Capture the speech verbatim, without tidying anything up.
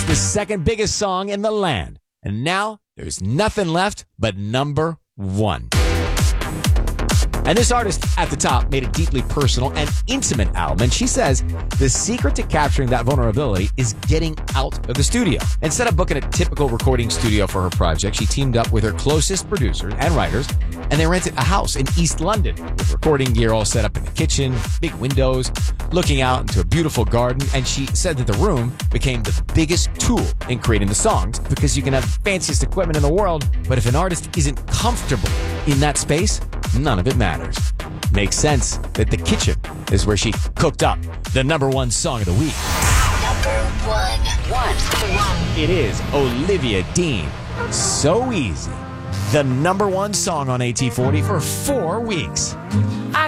the second biggest song in the land. And now there's nothing left but number one. And this artist at the top made a deeply personal and intimate album. And she says the secret to capturing that vulnerability is getting out of the studio. Instead of booking a typical recording studio for her project, she teamed up with her closest producers and writers, and they rented a house in East London with recording gear all set up in the kitchen, big windows, looking out into a beautiful garden. And she said that the room became the biggest tool in creating the songs, because you can have the fanciest equipment in the world, but if an artist isn't comfortable in that space, none of it matters. Makes sense that the kitchen is where she cooked up the number one song of the week. Number one. One. It is Olivia Dean. So Easy. The number one song on A T forty for four weeks. I